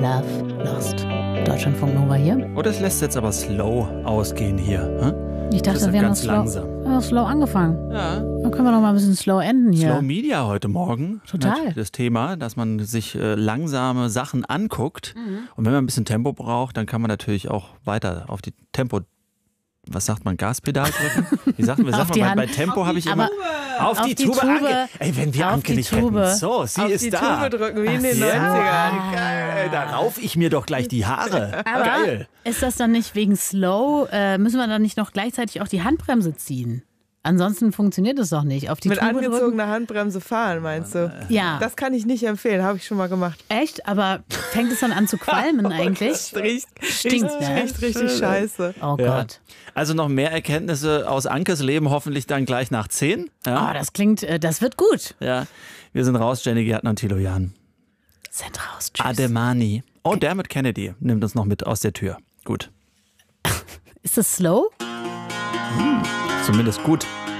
Love Lost. Deutschlandfunk Nova hier. Oder es lässt jetzt aber slow ausgehen hier. Ich dachte, wir haben noch slow angefangen. Ja. Dann können wir noch mal ein bisschen slow enden hier. Slow Media heute Morgen. Total. Das Thema, dass man sich langsame Sachen anguckt. Und wenn man ein bisschen Tempo braucht, dann kann man natürlich auch weiter auf die Tempo. Was sagt man? Gaspedal drücken? Wie sagt man? Bei Tempo habe ich immer auf die Tube. Anke. Ey, wenn wir Anke nicht hätten. So, sie ist da. Auf die Tube drücken, wie in den 90ern. Geil, da rauf ich mir doch gleich die Haare. Aber geil. Ist das dann nicht wegen Slow? Müssen wir dann nicht noch gleichzeitig auch die Handbremse ziehen? Ansonsten funktioniert es doch nicht. Auf die Mit Tube angezogener drücken? Handbremse fahren, meinst du? Ja. Das kann ich nicht empfehlen, habe ich schon mal gemacht. Echt? Aber fängt es dann an zu qualmen eigentlich? Das riecht Stinkt, richtig scheiße. Oh Ja. Gott. Also noch mehr Erkenntnisse aus Ankes Leben, hoffentlich dann gleich nach 10. Ja? Oh, das klingt, das wird gut. Ja. Wir sind raus, Jenny Gärtner und Thilo Jahn. Sind raus, tschüss. Ademani. Oh, Dermot Kennedy nimmt uns noch mit aus der Tür. Gut. Ist das slow? Zumindest gut.